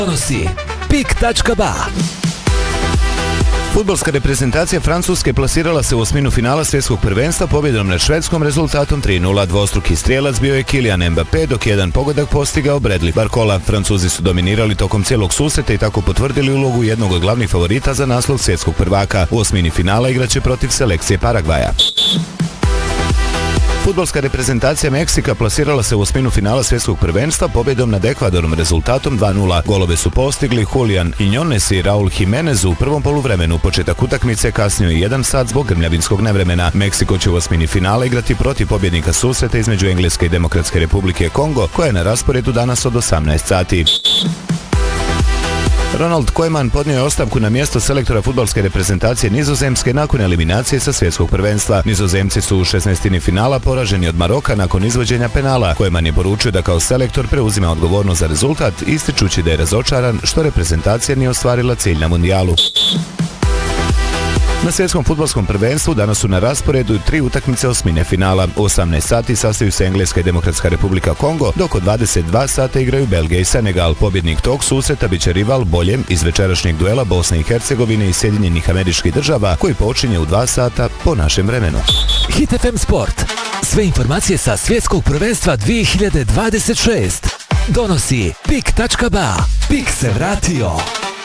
Donosi pik.ba. Fudbalska reprezentacija Francuske plasirala se u osminu finala svjetskog prvenstva pobjedom nad Švedskom rezultatom 3:0. Dvostruki strijelac bio je Kylian Mbappé, dok jedan pogodak postigao Bradley Barcola. Francuzi su dominirali tokom cijelog susreta i tako potvrdili ulogu jednog od glavnih favorita za naslov svjetskog prvaka. U osmini finala igraće protiv selekcije Paragvaja. Fudbalska reprezentacija Meksika plasirala se u osminu finala svjetskog prvenstva pobjedom nad Ekvadorom rezultatom 2:0. Golove su postigli Julian Quiñones i Raul Jimenez u prvom poluvremenu. Početak utakmice kasnio je 1 sat zbog grmljavinskog nevremena. Meksiko će u osmini finala igrati protiv pobjednika susreta između Engleske i Demokratske republike Kongo, koja je na rasporedu danas od 18 sati. Ronald Koeman podnio je ostavku na mjesto selektora fudbalske reprezentacije Nizozemske nakon eliminacije sa svjetskog prvenstva. Nizozemci su u 16. finala poraženi od Maroka nakon izvođenja penala. Koeman je poručio da kao selektor preuzima odgovornost za rezultat, ističući da je razočaran što reprezentacija nije ostvarila cilj na mundijalu. Na svjetskom fudbalskom prvenstvu danas su na rasporedu 3 utakmice osmine finala. U 18 sati sastaju se Engleska i Demokratska republika Kongo, dok od 22 sata igraju Belgija i Senegal. Pobjednik tog susreta biće rival boljem iz večerašnjeg duela Bosne i Hercegovine i Sjedinjenih Američkih Država, koji počinje u 2 sata po našem vremenu. Hit FM Sport. Sve informacije sa svjetskog prvenstva 2026. Donosi pik.ba. Pik se vratio.